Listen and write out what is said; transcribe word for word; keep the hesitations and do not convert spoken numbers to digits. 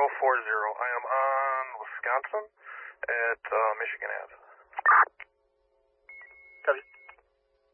four zero. I am on Wisconsin at uh, Michigan Ave.